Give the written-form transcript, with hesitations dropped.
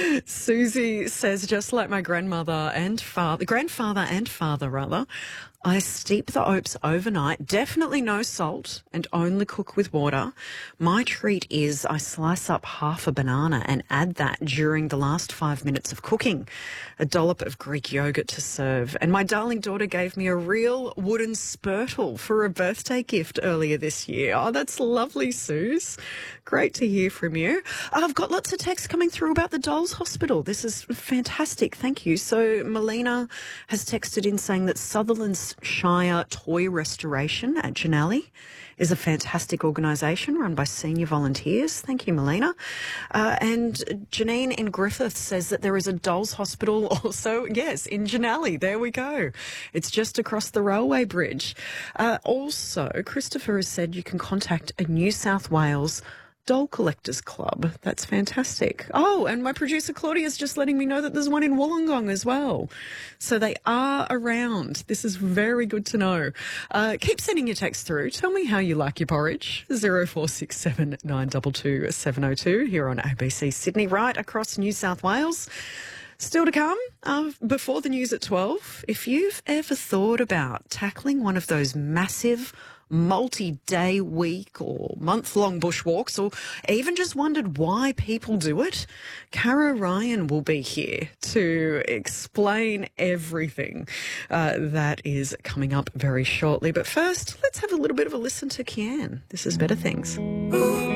Susie says, just like my grandfather and father rather, I steep the oats overnight, definitely no salt, and only cook with water. My treat is I slice up half a banana and add that during the last 5 minutes of cooking. A dollop of Greek yogurt to serve. And my darling daughter gave me a real wooden spurtle for a birthday gift earlier this year. Oh, that's lovely, Suze. Great to hear from you. I've got lots of texts coming through about the Dolls Hospital. This is fantastic. Thank you. So Melina has texted in saying that Sutherland's Shire Toy Restoration at Janelli is a fantastic organisation run by senior volunteers. Thank you, Melina. And Janine in Griffith says that there is a Dolls Hospital also, yes, in Janelli. There we go. It's just across the railway bridge. Also, Christopher has said you can contact a New South Wales Doll Collectors Club. That's fantastic. Oh, and my producer Claudia is just letting me know that there's one in Wollongong as well. So they are around. This is very good to know. Keep sending your text through. Tell me how you like your porridge. 0467 922 702 here on ABC Sydney, right across New South Wales. Still to come, before the news at 12, if you've ever thought about tackling one of those massive multi-day week or month-long bushwalks, or even just wondered why people do it, Cara Ryan will be here to explain everything. That is coming up very shortly. But first, let's have a little bit of a listen to Kian. This is Better Things.